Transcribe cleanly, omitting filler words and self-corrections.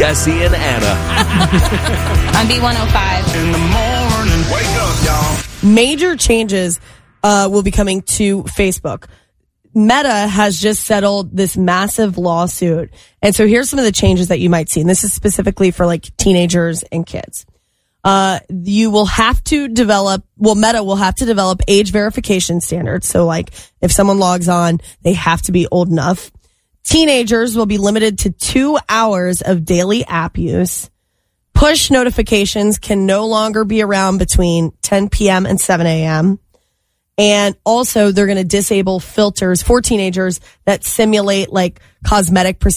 Jesse and Anna. On B105. In the morning, wake up, y'all. Major changes will be coming to Facebook. Meta has just settled this massive lawsuit. And so here's some of the changes that you might see. And this is specifically for like teenagers and kids. You will have to Meta will have to develop age verification standards. So like if someone logs on, they have to be old enough. Teenagers will be limited to 2 hours of daily app use. Push notifications can no longer be around between 10 p.m. and 7 a.m. And also they're going to disable filters for teenagers that simulate like cosmetic procedures.